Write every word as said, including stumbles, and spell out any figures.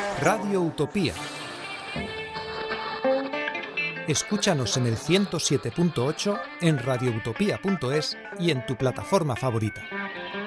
Radio Utopía. Escúchanos en el ciento siete punto ocho, en radioutopía punto es y en tu plataforma favorita.